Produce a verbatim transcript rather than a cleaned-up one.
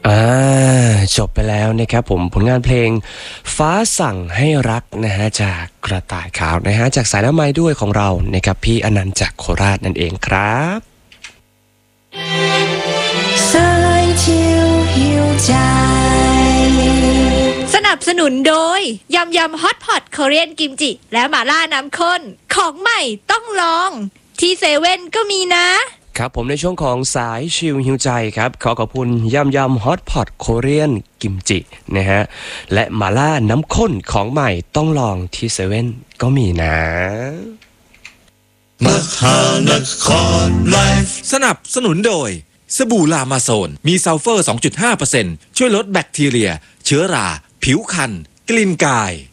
อ่าจบไปแล้วนะครับผมผลงานเพลงฟ้าสั่งให้รักนะฮะจากกระต่ายขาวนะฮะจากสายน้ำไม้ด้วยของเรานะครับพี่อนันต์จากโคราชนั่นเองครับสายเที่ยวหิวใจสนับสนุนโดยยำยำฮอตพอตคอเรียนกิมจิและหม่าล่าน้ำข้นของใหม่ต้องลองที่เซเว่นก็มีนะครับผมในช่วงของสายชิลหิวใจครับขอขอบคุณยำยำฮอตพอตโคเรียนกิมจินะฮะและหมาล่าน้ำข้นของใหม่ต้องลองที่เซเว่นก็มีนะมหานครไลฟ์สนับสนุนโดยสบู่ลามาโซนมีซัลเฟอร์ สองจุดห้าเปอร์เซ็นต์ ช่วยลดแบคทีเรียเชื้อราผิวคันกลิ่นกาย